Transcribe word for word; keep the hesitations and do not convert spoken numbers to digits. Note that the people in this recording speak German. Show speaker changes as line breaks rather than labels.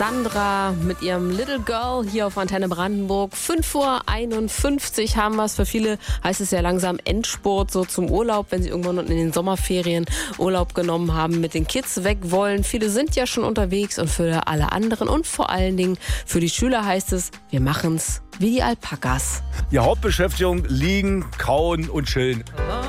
Sandra mit ihrem Little Girl hier auf Antenne Brandenburg. fünf Uhr einundfünfzig haben wir es. Für viele heißt es ja langsam Endspurt so zum Urlaub, wenn sie irgendwann in den Sommerferien Urlaub genommen haben, mit den Kids weg wollen. Viele sind ja schon unterwegs und für alle anderen und vor allen Dingen für die Schüler heißt es, wir machen's wie die Alpakas.
Die Hauptbeschäftigung liegen, kauen und chillen.